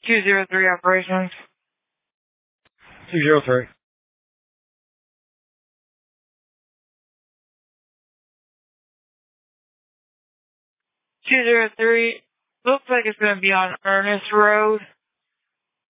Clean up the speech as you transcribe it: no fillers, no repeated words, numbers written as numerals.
203 operations. 203. 203. Looks like it's going to be on Ernest Road.